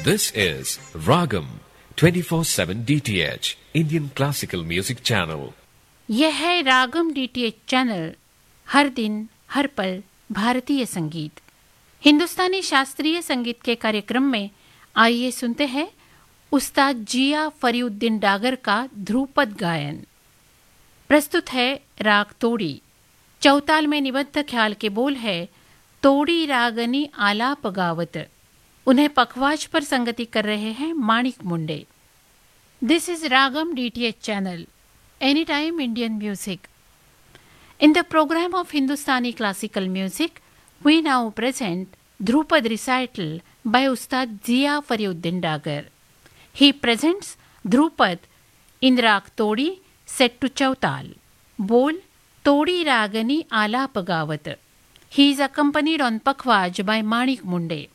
This is Ragam 24/7 DTH Indian Classical Music Channel. यह है रागम DTH channel, हर दिन हर पल भारतीय संगीत, हिंदुस्तानी शास्त्रीय संगीत के कार्यक्रम में आइए सुनते हैं उस्ताद जिया फरीउद्दीन डागर का ध्रुपद गायन। प्रस्तुत है राग तोड़ी। चौताल में निबद्ध ख्याल के बोल है तोड़ी रागनी आलाप गावत। उन्हें पखवाज पर संगति कर रहे हैं माणिक मुंडे। दिस is ragam DTH channel, any time Indian music. In the program of Hindustani classical music, we now present Dhrupad recital by Ustad Zia Fariuddin Dagar. He presents Dhrupad in Rag Todi set to Chautal. Bol Todi Ragani Alap Gavat. He is accompanied on Pakhwaj by Manik Munde.